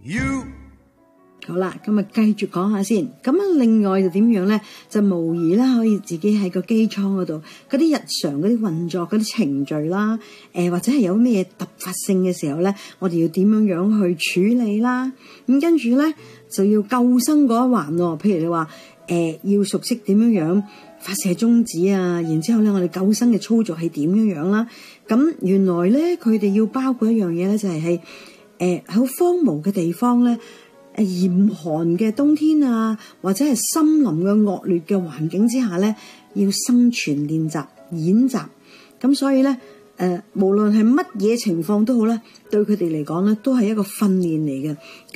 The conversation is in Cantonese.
好啦，咁啊繼續講下先。咁啊，另外就點樣咧？就模擬啦，可以自己喺個機艙嗰度，嗰啲日常嗰啲運作嗰啲程序啦，或者係有咩突發性嘅時候咧，我哋要點樣去處理啦？咁跟住咧就要救生嗰一環喎。譬如你話要熟悉點樣發射中子啊，然之後咧我哋救生嘅操作係點樣啦？咁原來咧佢哋要包括一樣嘢咧，就係喺荒蕪嘅地方咧。嚴寒嘅冬天啊，或者係森林嘅惡劣嘅環境之下咧，要生存練習演習。咁所以咧，無論係乜嘢情況都好咧，對佢哋嚟講咧，都係一個訓練嚟嘅。